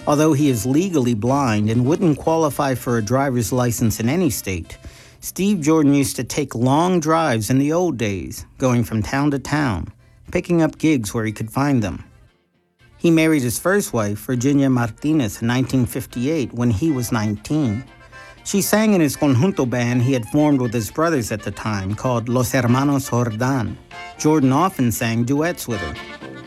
Although he is legally blind and wouldn't qualify for a driver's license in any state, Steve Jordan used to take long drives in the old days, going from town to town, picking up gigs where he could find them. He married his first wife, Virginia Martinez, in 1958 when he was 19. She sang in his conjunto band he had formed with his brothers at the time called Los Hermanos Jordan. Jordan often sang duets with her.